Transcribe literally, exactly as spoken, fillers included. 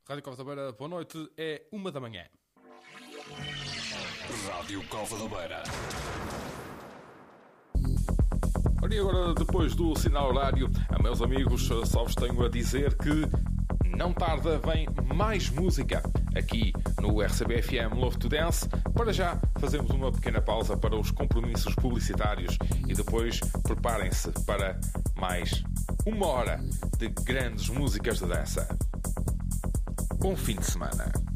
Rádio Cova da Beira, boa noite, é uma da manhã. Rádio Cova da Beira. Ora, e agora, depois do sinal horário, meus amigos, só vos tenho a dizer que não tarda, vem mais música aqui no R C B F M Love to Dance. Para já, fazemos uma pequena pausa para os compromissos publicitários e depois preparem-se para mais uma hora de grandes músicas de dança. Bom fim de semana.